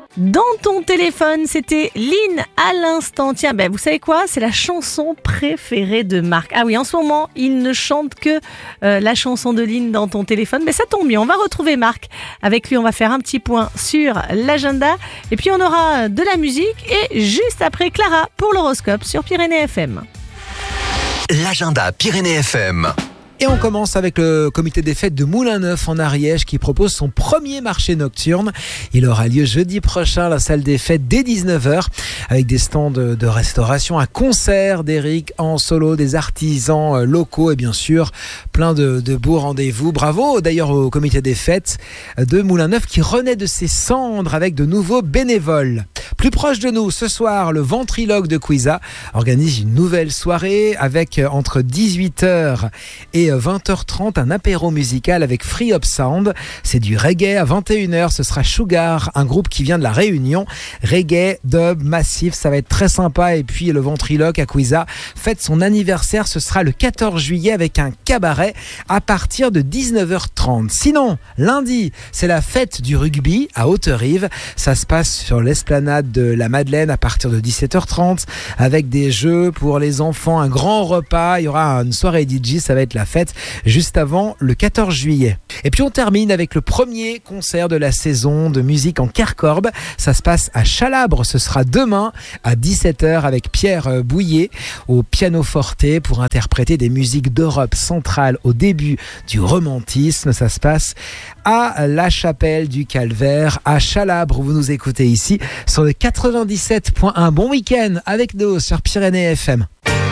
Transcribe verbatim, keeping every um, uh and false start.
Dans ton téléphone, c'était Lynn à l'instant. Tiens, ben vous savez quoi? C'est la chanson préférée de Marc. Ah oui, en ce moment, il ne chante que euh, la chanson de Lynn dans ton téléphone. Mais ça tombe bien, on va retrouver Marc. Avec lui, on va faire un petit point sur l'agenda. Et puis, on aura de la musique. Et juste après, Clara pour l'horoscope sur Pyrénées F M. L'agenda Pyrénées F M. Et on commence avec le comité des fêtes de Moulin-Neuf en Ariège qui propose son premier marché nocturne. Il aura lieu jeudi prochain à la salle des fêtes dès dix-neuf heures avec des stands de, de restauration, un concert d'Eric en solo, des artisans locaux et bien sûr plein de, de beaux rendez-vous. Bravo d'ailleurs au comité des fêtes de Moulin-Neuf qui renaît de ses cendres avec de nouveaux bénévoles. Plus proche de nous, ce soir, le Ventriloque de Cuisa organise une nouvelle soirée avec entre dix-huit heures et vingt heures trente un apéro musical avec Free Up Sound. C'est du reggae. À vingt et une heures, ce sera Sugar, un groupe qui vient de la Réunion. Reggae, dub, massif, ça va être très sympa. Et puis le Ventriloque à Cuisa fête son anniversaire. Ce sera le quatorze juillet avec un cabaret à partir de dix-neuf heures trente. Sinon, lundi, c'est la fête du rugby à Haute-Rive. Ça se passe sur l'esplanade de la Madeleine à partir de dix-sept heures trente avec des jeux pour les enfants, un grand repas. Il y aura une soirée D J, ça va être la fête juste avant le quatorze juillet. Et puis on termine avec le premier concert de la saison de musique en Carcorbe. Ça se passe à Chalabre. Ce sera demain à dix-sept heures avec Pierre Bouillet au pianoforte pour interpréter des musiques d'Europe centrale au début du romantisme. Ça se passe à la Chapelle du Calvaire à Chalabre. Vous nous écoutez ici sur le quatre-vingt-dix-sept point un. Bon week-end avec nous sur Pyrénées F M.